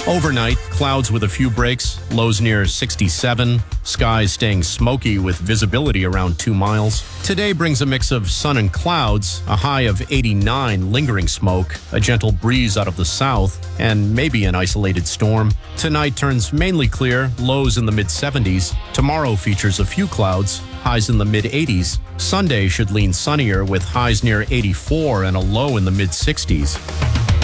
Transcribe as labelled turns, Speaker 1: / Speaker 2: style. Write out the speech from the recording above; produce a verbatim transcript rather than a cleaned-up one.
Speaker 1: Overnight, clouds with a few breaks, lows near sixty-seven, skies staying smoky with visibility around two miles. Today brings a mix of sun and clouds, a high of eighty-nine, lingering smoke, a gentle breeze out of the south, and maybe an isolated storm. Tonight turns mainly clear, lows in the mid seventies. Tomorrow features a few clouds, highs in the mid eighties. Sunday should lean sunnier with highs near eighty-four and a low in the mid sixties.